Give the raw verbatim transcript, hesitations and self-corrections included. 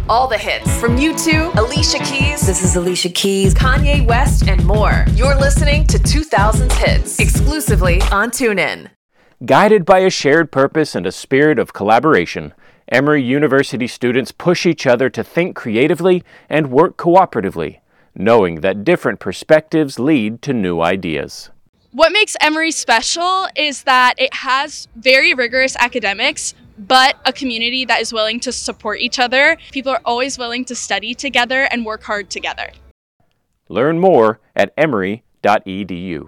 All the hits from U two, Alicia Keys, This is Alicia Keys, Kanye West, and more. You're listening to two thousands Hits, exclusively on TuneIn. Guided by a shared purpose and a spirit of collaboration, Emory University students push each other to think creatively and work cooperatively, knowing that different perspectives lead to new ideas. What makes Emory special is that it has very rigorous academics, but a community that is willing to support each other. People are always willing to study together and work hard together. Learn more at emory dot e d u.